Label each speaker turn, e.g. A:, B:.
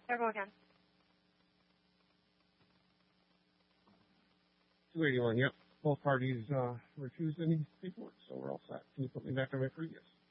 A: There, go again.
B: 281, yep. Both parties refused any paperwork, so we're all set. Can you put me back on my previous?